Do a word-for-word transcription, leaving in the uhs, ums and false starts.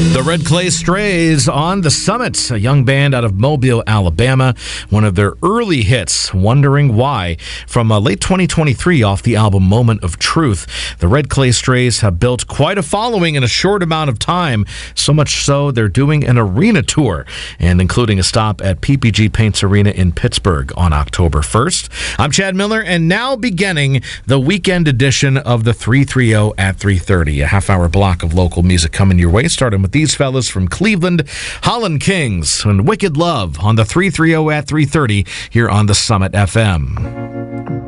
The Red Clay Strays on the Summit, a young band out of Mobile, Alabama. One of their early hits, Wondering Why, from uh, late twenty twenty-three off the album Moment of Truth. The Red Clay Strays have built quite a following in a short amount of time, so much so they're doing an arena tour, and including a stop at P P G Paints Arena in Pittsburgh on October first. I'm Chad Miller, and now beginning the weekend edition of the three thirty at three thirty, a half-hour block of local music coming your way, starting with these fellas from Cleveland, Holland Kings, and Wicked Love on the three thirty at three thirty here on the Summit F M.